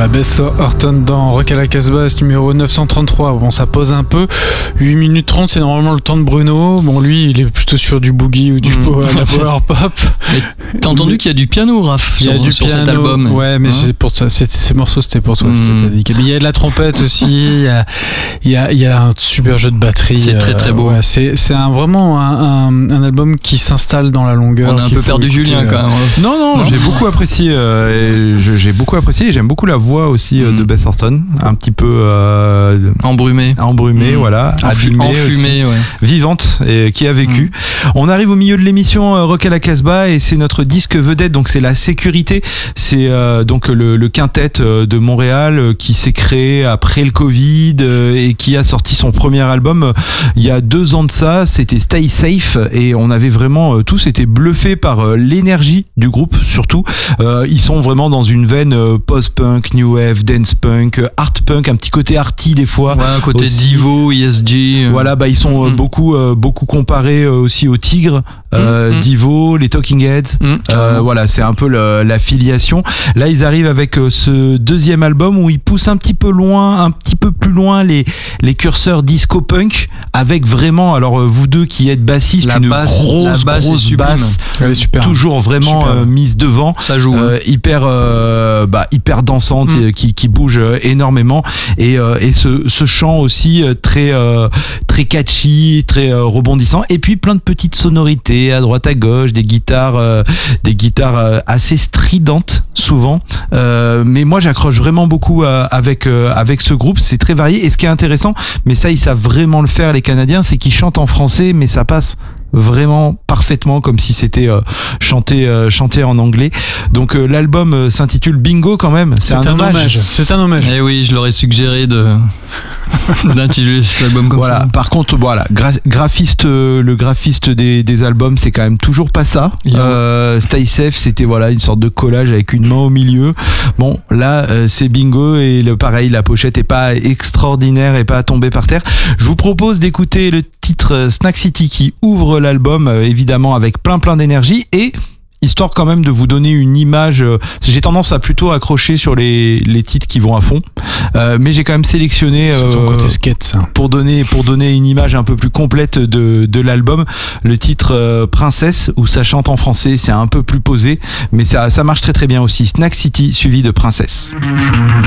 Voilà, Beth Orton dans Rock à la Casbah, numéro 933. Bon, ça pose un peu. 8 minutes 30, c'est normalement le temps de Bruno. Bon, lui, il est plutôt sur du boogie ou du la power pop. Mais t'as entendu qu'il y a du piano, Raph, sur cet album. Ouais, mais c'est pour toi. Ces morceaux, c'était pour toi. Mais il y a de la trompette aussi. Il y a un super jeu de batterie. C'est très très beau. Ouais, c'est vraiment un album qui s'installe dans la longueur. On a un peu perdu Julien quand même. Non, j'ai beaucoup apprécié. J'ai beaucoup apprécié et j'aime beaucoup la voix aussi de Beth Orton, un petit peu embrumée, voilà, enfumée, ouais. Vivante et qui a vécu. On arrive au milieu de l'émission Rock à la Casbah et c'est notre disque vedette, donc c'est La Sécurité. C'est donc le quintet de Montréal qui s'est créé après le Covid et qui a sorti son premier album il y a 2 ans de ça. C'était Stay Safe et on avait vraiment tous été bluffés par l'énergie du groupe, surtout. Ils sont vraiment dans une veine post-punk, new wave, dance punk, art punk, un petit côté arty des fois. Ouais, un côté aussi. Divo, ESG. Voilà, ils sont beaucoup comparés aussi aux Tigres, Divo, les Talking Heads. Voilà, c'est un peu la filiation. Là, ils arrivent avec ce deuxième album où ils poussent un petit peu plus loin les curseurs disco punk avec vraiment, alors vous deux qui êtes bassistes, une grosse basse, toujours vraiment mise devant. Ça joue. Hyper dansante qui bouge énormément et ce chant aussi très catchy, très rebondissant et puis plein de petites sonorités à droite à gauche, des guitares assez stridentes souvent, mais moi j'accroche vraiment beaucoup avec ce groupe. C'est très varié et ce qui est intéressant, mais ça ils savent vraiment le faire les Canadiens, c'est qu'ils chantent en français mais ça passe vraiment parfaitement comme si c'était chanté en anglais. Donc l'album s'intitule Bingo quand même. C'est un hommage. C'est un hommage. Eh oui, je leur ai suggéré d'intituler cet album comme ça. Par contre, voilà, le graphiste des albums, c'est quand même toujours pas ça. Stay Safe, c'était une sorte de collage avec une main au milieu. Bon, là, c'est Bingo et pareil, la pochette est pas extraordinaire et pas tombée par terre. Je vous propose d'écouter le titre Snack City qui ouvre l'album, évidemment avec plein d'énergie et histoire quand même de vous donner une image. J'ai tendance à plutôt accrocher sur les titres qui vont à fond, mais j'ai quand même sélectionné côté skate, ça. pour donner une image un peu plus complète de l'album. Le titre Princesse, où ça chante en français, c'est un peu plus posé, mais ça marche très très bien aussi. Snack City suivi de Princesse.